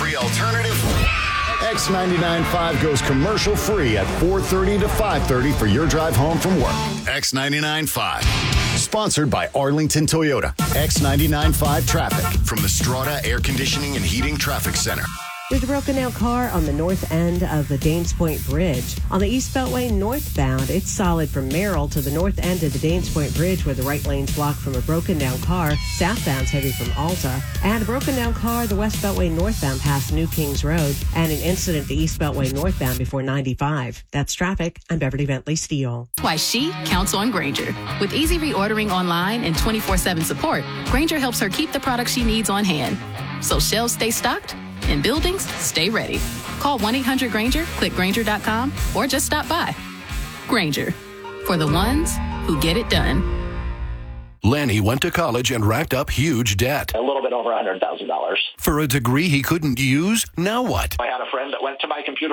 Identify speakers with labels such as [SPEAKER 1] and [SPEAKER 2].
[SPEAKER 1] commercial-free alternative.
[SPEAKER 2] X99.5 goes commercial-free at 4:30 to 5:30 for your drive home from work.
[SPEAKER 1] X99.5.
[SPEAKER 2] Sponsored by Arlington Toyota. X99.5 traffic
[SPEAKER 1] From the Strata Air Conditioning and Heating Traffic Center.
[SPEAKER 3] There's a broken down car on the north end of the Danes Point Bridge. On the East Beltway northbound, it's solid from Merrill to the north end of the Danes Point Bridge where the right lane's blocked from a broken down car. Southbound's heavy from Alta. And a broken down car, the West Beltway northbound past New Kings Road. And an incident the East Beltway northbound before 95. That's traffic. I'm Beverly Bentley Steele.
[SPEAKER 4] Why she counts on Grainger. With easy reordering online and 24/7 support, Grainger helps her keep the products she needs on hand. So shelves stay stocked and buildings stay ready. Call 1-800-GRAINGER, click Grainger.com, or just stop by. Grainger, for the ones who get it done.
[SPEAKER 5] Lanny went to college and racked up huge debt.
[SPEAKER 6] A little bit over $100,000.
[SPEAKER 5] For a degree he couldn't use, now what?
[SPEAKER 6] I had a friend that went to my computer